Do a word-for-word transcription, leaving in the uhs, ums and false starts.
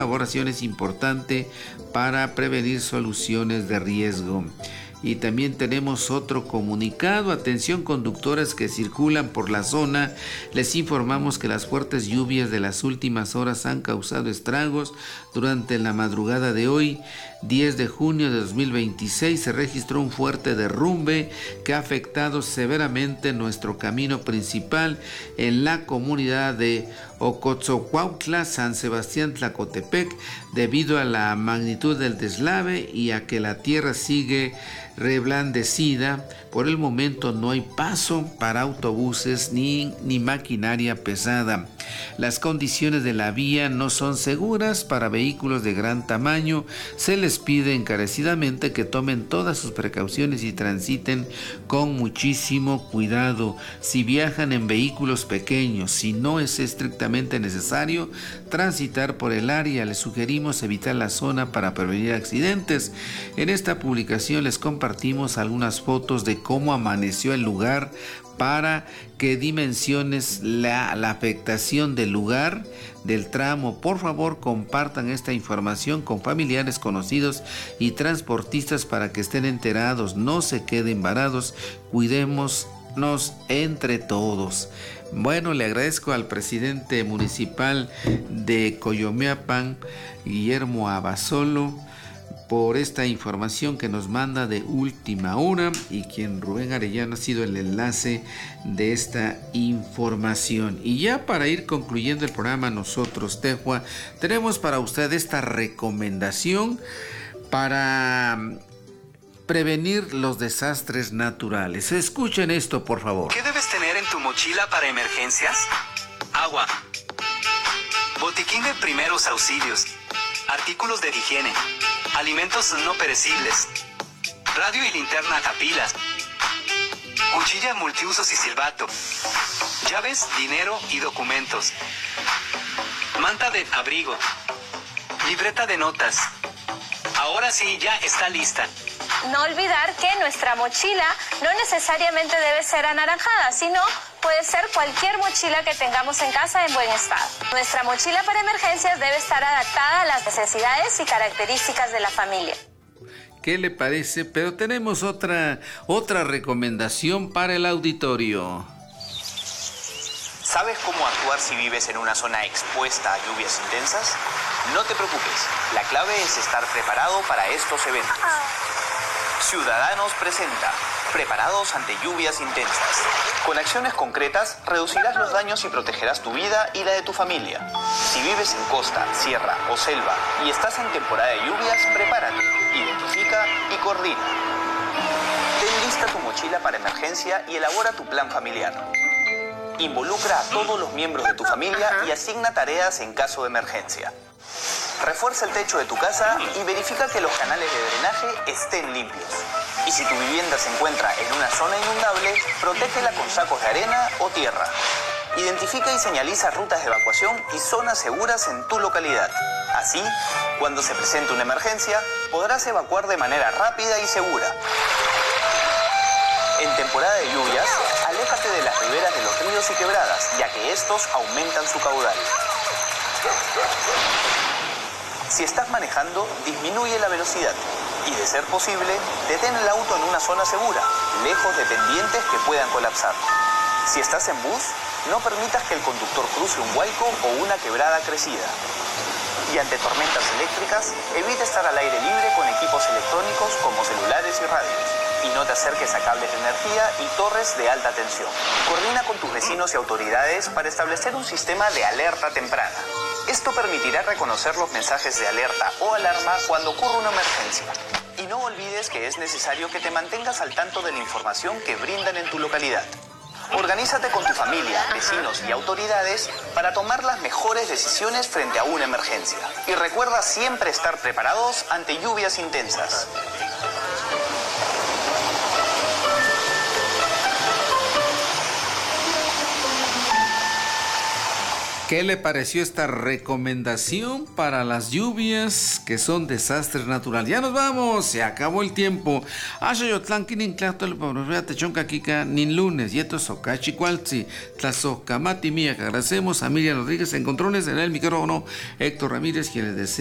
colaboración es importante para prevenir soluciones de riesgo. Y también tenemos otro comunicado. Atención conductores que circulan por la zona. Les informamos que las fuertes lluvias de las últimas horas han causado estragos. Durante la madrugada de hoy, diez de junio de dos mil veintiséis, se registró un fuerte derrumbe que ha afectado severamente nuestro camino principal en la comunidad de Ocotzocuautla, San Sebastián Tlacotepec, debido a la magnitud del deslave y a que la tierra sigue reblandecida. Por el momento no hay paso para autobuses ni, ni maquinaria pesada. Las condiciones de la vía no son seguras para vehículos de gran tamaño. Se les pide encarecidamente que tomen todas sus precauciones y transiten con muchísimo cuidado. Si viajan en vehículos pequeños, si no es estrictamente necesario transitar por el área, les sugerimos evitar la zona para prevenir accidentes. En esta publicación les compartimos algunas fotos de cómo amaneció el lugar para que dimensiones la, la afectación del lugar, del tramo. Por favor, compartan esta información con familiares, conocidos y transportistas para que estén enterados, no se queden varados, cuidémonos entre todos. Bueno, le agradezco al presidente municipal de Coyomeapan, Guillermo Abasolo, por esta información que nos manda de última hora, y quien Rubén Arellano ha sido el enlace de esta información. Y ya para ir concluyendo el programa, nosotros, Tejua, tenemos para usted esta recomendación para prevenir los desastres naturales. Escuchen esto, por favor. ¿Qué debes tener en tu mochila para emergencias? Agua, botiquín de primeros auxilios, artículos de higiene, alimentos no perecibles, radio y linterna a pilas, cuchilla multiusos y silbato, llaves, dinero y documentos, manta de abrigo, libreta de notas. Ahora sí, ya está lista. No olvidar que nuestra mochila no necesariamente debe ser anaranjada, sino puede ser cualquier mochila que tengamos en casa en buen estado. Nuestra mochila para emergencias debe estar adaptada a las necesidades y características de la familia. ¿Qué le parece? Pero tenemos otra, otra recomendación para el auditorio. ¿Sabes cómo actuar si vives en una zona expuesta a lluvias intensas? No te preocupes, la clave es estar preparado para estos eventos. Ciudadanos presenta Preparados ante lluvias intensas. Con acciones concretas reducirás los daños y protegerás tu vida y la de tu familia. Si vives en costa, sierra o selva y estás en temporada de lluvias, prepárate, identifica y coordina. Ten lista tu mochila para emergencia y elabora tu plan familiar. Involucra a todos los miembros de tu familia y asigna tareas en caso de emergencia. Refuerza el techo de tu casa y verifica que los canales de drenaje estén limpios. Y si tu vivienda se encuentra en una zona inundable, protégela con sacos de arena o tierra. Identifica y señaliza rutas de evacuación y zonas seguras en tu localidad. Así, cuando se presente una emergencia, podrás evacuar de manera rápida y segura. En temporada de lluvias, aléjate de las riberas de los ríos y quebradas, ya que estos aumentan su caudal. Si estás manejando, disminuye la velocidad y, de ser posible, detén el auto en una zona segura, lejos de pendientes que puedan colapsar. Si estás en bus, no permitas que el conductor cruce un huaico o una quebrada crecida. Y ante tormentas eléctricas, evita estar al aire libre con equipos electrónicos como celulares y radios. Y no te acerques a cables de energía y torres de alta tensión. Coordina con tus vecinos y autoridades para establecer un sistema de alerta temprana. Esto permitirá reconocer los mensajes de alerta o alarma cuando ocurra una emergencia. Y no olvides que es necesario que te mantengas al tanto de la información que brindan en tu localidad. Organízate con tu familia, vecinos y autoridades para tomar las mejores decisiones frente a una emergencia. Y recuerda siempre estar preparados ante lluvias intensas. ¿Qué le pareció esta recomendación para las lluvias que son desastres naturales? Ya nos vamos, se acabó el tiempo. Ashayotlán, kinin clactol, pabrosea, techonca, kika, nin lunes, yeto socachi, cualzi, tlazocamati, mía. Agradecemos a Miriam Rodríguez en controles, en el micrófono, Héctor Ramírez, quien les desea